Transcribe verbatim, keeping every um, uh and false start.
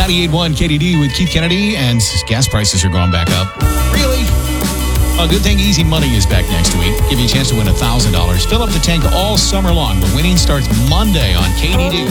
ninety-eight point one K D D with Keith Kennedy, and gas prices are going back up. Really? Well, good thing Easy Money is back next week. Give you a chance to win one thousand dollars. Fill up the tank all summer long. The winning starts Monday on K D D.